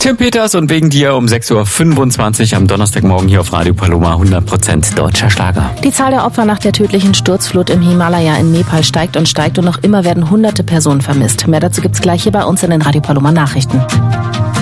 Tim Peters und wegen dir um 6.25 Uhr am Donnerstagmorgen hier auf Radio Paloma 100% deutscher Schlager. Die Zahl der Opfer nach der tödlichen Sturzflut im Himalaya in Nepal steigt und noch immer werden hunderte Personen vermisst. Mehr dazu gibt's gleich hier bei uns in den Radio Paloma Nachrichten.